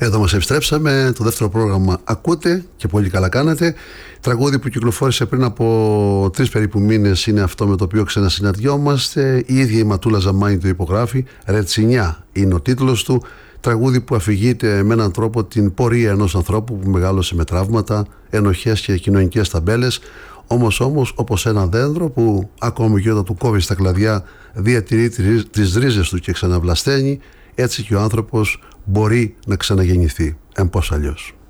Εδώ μας επιστρέψαμε, το δεύτερο πρόγραμμα ακούτε και πολύ καλά κάνατε. Τραγούδι που κυκλοφόρησε πριν από 3 περίπου μήνες είναι αυτό με το οποίο ξανασυναντιόμαστε. Η ίδια η Ματούλα Ζαμάνη το υπογράφει, Ρετσινιά είναι ο τίτλος του. Τραγούδι που αφηγείται με έναν τρόπο την πορεία ενός ανθρώπου που μεγάλωσε με τραύματα, ενοχές και κοινωνικές ταμπέλες. Όμως όπως ένα δέντρο που ακόμη και όταν του κόβει στα κλαδιά διατηρεί τις ρίζες του και ξαναβλασταίνει, έτσι και ο άνθρωπος μπορεί να ξαναγεννηθεί. Πώς αλλιώς.